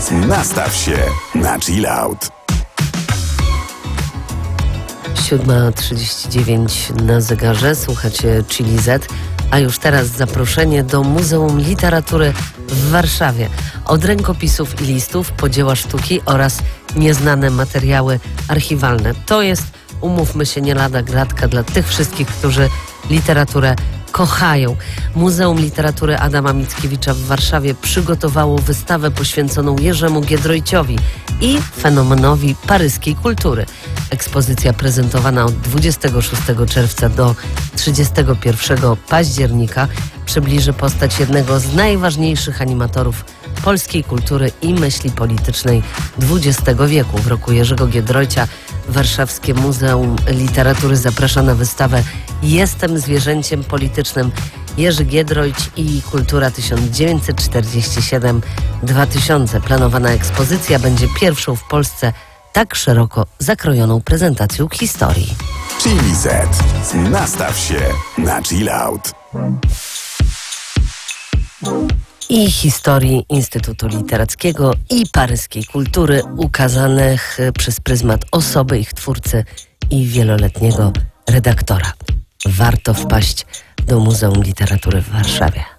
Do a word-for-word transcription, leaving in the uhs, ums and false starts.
Nastaw się na chill out. siódma trzydzieści dziewięć na zegarze, słuchacie Chili Z, a już teraz zaproszenie do Muzeum Literatury w Warszawie. Od rękopisów i listów po dzieła sztuki oraz nieznane materiały archiwalne. To jest, umówmy się, nie lada gratka dla tych wszystkich, którzy literaturę kochają. Muzeum Literatury Adama Mickiewicza w Warszawie przygotowało wystawę poświęconą Jerzemu Giedroyciowi i fenomenowi paryskiej kultury. Ekspozycja prezentowana od dwudziestego szóstego czerwca do trzydziestego pierwszego października przybliży postać jednego z najważniejszych animatorów polskiej kultury i myśli politycznej dwudziestego wieku. W roku Jerzego Giedroycia Warszawskie Muzeum Literatury zaprasza na wystawę Jestem zwierzęciem politycznym. Jerzy Giedroyć i kultura tysiąc dziewięćset czterdziesty siódmy do dwa tysiące. Planowana ekspozycja będzie pierwszą w Polsce tak szeroko zakrojoną prezentacją historii. Chili Z. Nastaw się na chill out. I historii Instytutu Literackiego i paryskiej kultury ukazanych przez pryzmat osoby, ich twórcy i wieloletniego redaktora. Warto wpaść do Muzeum Literatury w Warszawie.